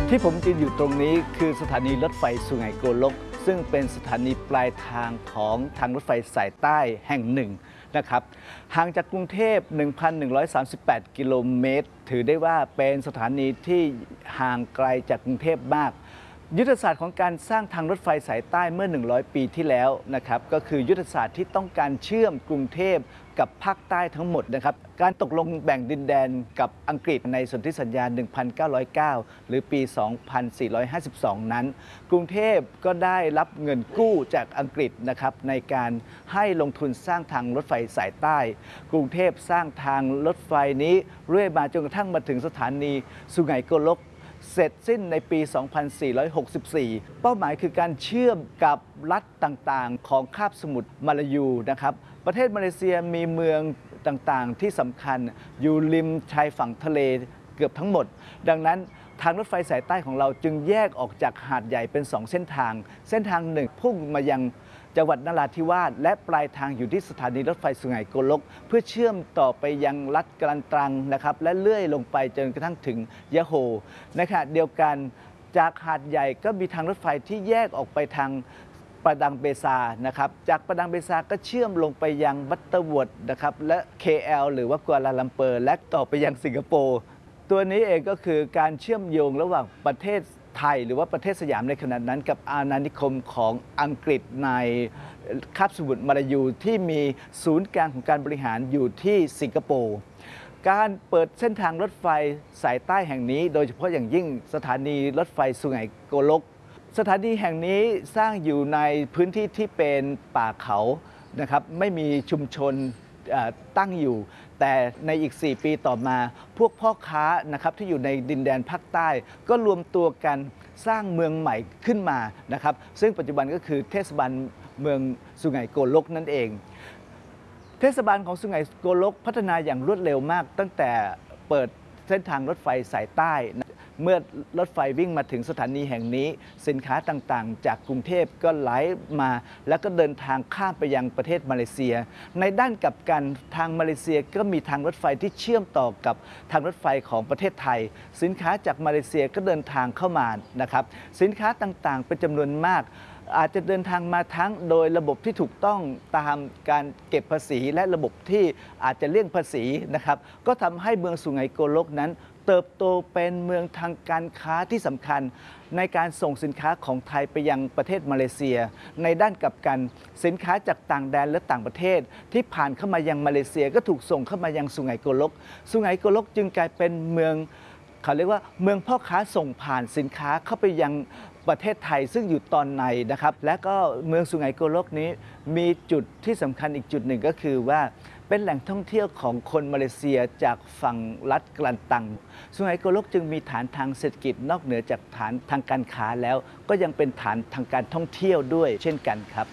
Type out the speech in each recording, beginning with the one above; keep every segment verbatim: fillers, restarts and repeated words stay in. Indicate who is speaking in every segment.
Speaker 1: ที่ผมยืนอยู่ตรงนี้คือสถานีรถไฟสุไหงโกลกซึ่งเป็นสถานีปลายทางของทางรถไฟสายใต้แห่งหนึ่งนะครับห่างจากกรุงเทพ หนึ่งพันหนึ่งร้อยสามสิบแปด กิโลเมตรถือได้ว่าเป็นสถานีที่ห่างไกลจากกรุงเทพมากยุทธศาสตร์ของการสร้างทางรถไฟสายใต้เมื่อหนึ่งร้อยปีที่แล้วนะครับก็คือยุทธศาสตร์ที่ต้องการเชื่อมกรุงเทพกับภาคใต้ทั้งหมดนะครับการตกลงแบ่งดินแดนกับอังกฤษในสนธิสัญญา หนึ่งพันเก้าร้อยเก้า หรือปี สองพันสี่ร้อยห้าสิบสอง นั้นกรุงเทพก็ได้รับเงินกู้จากอังกฤษนะครับในการให้ลงทุนสร้างทางรถไฟสายใต้กรุงเทพสร้างทางรถไฟนี้เรื่อยมาจนกระทั่งมาถึงสถานีสุไหงโกลกเสร็จสิ้นในปี สองพันสี่ร้อยหกสิบสี่ เป้าหมายคือการเชื่อมกับรัฐต่างๆของคาบสมุทรมาลายูนะครับประเทศมาเลเซียมีเมืองต่างๆที่สำคัญอยู่ริมชายฝั่งทะเลเกือบทั้งหมดดังนั้นทางรถไฟสายใต้ของเราจึงแยกออกจากหาดใหญ่เป็นสองเส้นทางเส้นทางหนึ่งพุ่งมายังจังหวัดนราธิวาสและปลายทางอยู่ที่สถานีรถไฟสุไหงโกลกเพื่อเชื่อมต่อไปยังรัฐกรันตรังนะครับและเลื่อยลงไปจนกระทั่งถึงยะโฮในขณะเดียวกันจากหาดใหญ่ก็มีทางรถไฟที่แยกออกไปทางประดังเบซานะครับจากประดังเบซาก็เชื่อมลงไปยังบัตเตอร์วอร์ดนะครับและ เค แอล หรือว่ากัวลาลัมเปอร์และต่อไปยังสิงคโปร์ตัวนี้เองก็คือการเชื่อมโยงระหว่างประเทศไทยหรือว่าประเทศสยามในขณะนั้นกับอาณานิคมของอังกฤษในคาบสมุทรมาลายูที่มีศูนย์กลางของการบริหารอยู่ที่สิงคโปร์การเปิดเส้นทางรถไฟสายใต้แห่งนี้โดยเฉพาะอย่างยิ่งสถานีรถไฟสุไหงโกลกสถานีแห่งนี้สร้างอยู่ในพื้นที่ที่เป็นป่าเขานะครับไม่มีชุมชนตั้งอยู่แต่ในอีกสี่ปีต่อมาพวกพ่อค้านะครับที่อยู่ในดินแดนภาคใต้ก็รวมตัวกันสร้างเมืองใหม่ขึ้นมานะครับซึ่งปัจจุบันก็คือเทศบาลเมืองสุไหงโกลกนั่นเองเทศบาลของสุไหงโกลกพัฒนาอย่างรวดเร็วมากตั้งแต่เปิดเส้นทางรถไฟสายใต้เมื่อรถไฟวิ่งมาถึงสถานีแห่งนี้สินค้าต่างๆจากกรุงเทพก็ไหลมาแล้วก็เดินทางข้ามไปยังประเทศมาเลเซียในด้านกลับกันทางมาเลเซียก็มีทางรถไฟที่เชื่อมต่อกับทางรถไฟของประเทศไทยสินค้าจากมาเลเซียก็เดินทางเข้ามานะครับสินค้าต่างๆเป็นจำนวนมากอาจจะเดินทางมาทั้งโดยระบบที่ถูกต้องตามการเก็บภาษีและระบบที่อาจจะเลี่ยงภาษีนะครับก็ทำให้เมืองสุไหงโกลกนั้นเติบโตเป็นเมืองทางการค้าที่สำคัญในการส่งสินค้าของไทยไปยังประเทศมาเลเซียในด้านกลับกันสินค้าจากต่างแดนและต่างประเทศที่ผ่านเข้ามายังมาเลเซียก็ถูกส่งเข้ามายังสุไหงโกลกสุไหงโกลกจึงกลายเป็นเมืองเขาเรียกว่าเมืองพ่อค้าส่งผ่านสินค้าเข้าไปยังประเทศไทยซึ่งอยู่ตอนในนะครับและก็เมืองสุไหงโกลกนี้มีจุดที่สำคัญอีกจุดหนึ่งก็คือว่าเป็นแหล่งท่องเที่ยวของคนมาเลเซียจากฝั่งรัฐกลันตังสุไหงโกลกจึงมีฐานทางเศรษฐกิจนอกเหนือจากฐานทางการค้าแล้วก็ยังเป็นฐานทางการท่องเที่ยวด้วยเช่นกันครับ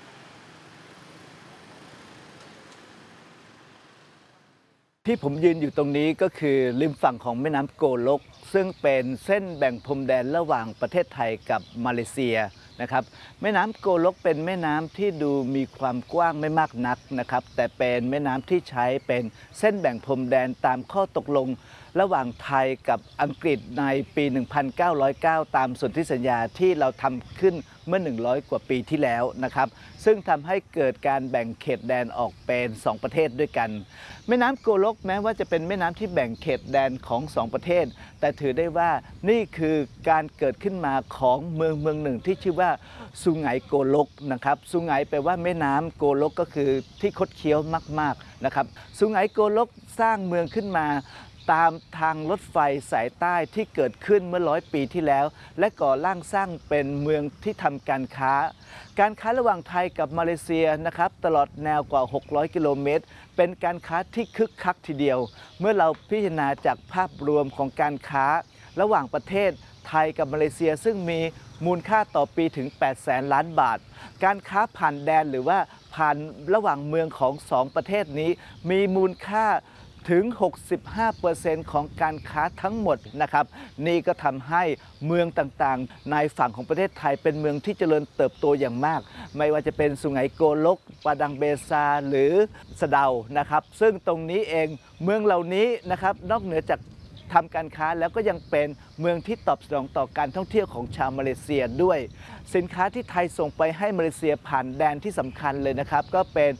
Speaker 1: ที่ผมยืนอยู่ตรงนี้ก็คือริมฝั่งของแม่น้ำโกลกซึ่งเป็นเส้นแบ่งพรมแดนระหว่างประเทศไทยกับมาเลเซียนะครับแม่น้ำโกลกเป็นแม่น้ำที่ดูมีความกว้างไม่มากนักนะครับแต่เป็นแม่น้ำที่ใช้เป็นเส้นแบ่งพรมแดนตามข้อตกลงระหว่างไทยกับอังกฤษในปี หนึ่งพันเก้าร้อยเก้า ตามสนธิสัญญาที่เราทำขึ้นเมื่อ หนึ่งร้อย กว่าปีที่แล้วนะครับซึ่งทำให้เกิดการแบ่งเขตแดนออกเป็นสองประเทศด้วยกันแม่น้ำโกลกแม้ว่าจะเป็นแม่น้ำที่แบ่งเขตแดนของสองประเทศแต่ถือได้ว่านี่คือการเกิดขึ้นมาของเมืองเมืองหนึ่งที่ชื่อว่าสุไหงโกลกนะครับสุไหงแปลว่าแม่น้ำโกลกก็คือที่คดเคี้ยวมากๆนะครับสุไหงโกลกสร้างเมืองขึ้นมาตามทางรถไฟสายใต้ที่เกิดขึ้นเมื่อร้อยปีที่แล้วและก่อร่างสร้างเป็นเมืองที่ทำการค้าการค้าระหว่างไทยกับมาเลเซียนะครับตลอดแนวกว่าหกร้อยกิโลเมตรเป็นการค้าที่คึกคักทีเดียวเมื่อเราพิจารณาจากภาพรวมของการค้าระหว่างประเทศไทยกับมาเลเซียซึ่งมีมูลค่าต่อปีถึงแปดแสนล้านบาทการค้าผ่านแดนหรือว่าผ่านระหว่างเมืองของสองประเทศนี้มีมูลค่าถึง หกสิบห้าเปอร์เซ็นต์ ของการค้าทั้งหมดนะครับนี่ก็ทำให้เมืองต่างๆในฝั่งของประเทศไทยเป็นเมืองที่เจริญเติบโตอย่างมากไม่ว่าจะเป็นสุไหงโกลกปาดังเบซาหรือสะเดานะครับซึ่งตรงนี้เองเมืองเหล่านี้นะครับนอกเหนือจากทำการค้าแล้วก็ยังเป็นเมืองที่ตอบสนองต่อการท่องเที่ยวของชาวมาเลเซียด้วยสินค้าที่ไทยส่งไปให้มาเลเซียผ่านแดนที่สำคัญเลยนะครับก็เป็น